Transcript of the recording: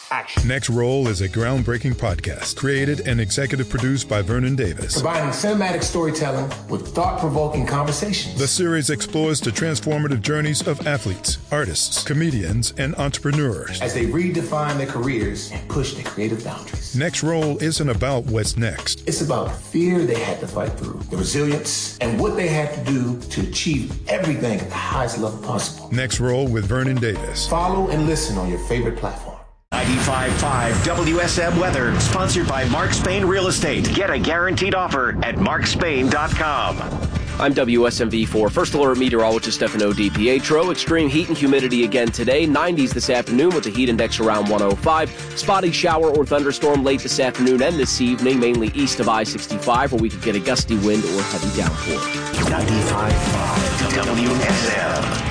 Action. Next Roll is a groundbreaking podcast created and executive produced by Vernon Davis. Combining cinematic storytelling with thought-provoking conversations. The series explores the transformative journeys of athletes, artists, comedians, and entrepreneurs as they redefine their careers and push their creative boundaries. Next Roll isn't about what's next. It's about the fear they had to fight through, the resilience, and what they had to do to achieve everything at the highest level possible. Next Roll with Vernon Davis. Follow and listen on your favorite platform. 95.5 WSM Weather, sponsored by Mark Spain Real Estate. Get a guaranteed offer at markspain.com. I'm WSMV4 First Alert Meteorologist Stefano DiPietro. Extreme heat and humidity again today. 90s this afternoon with the heat index around 105. Spotty shower or thunderstorm late this afternoon and this evening, mainly east of I-65, where we could get a gusty wind or heavy downpour. 95.5 WSM.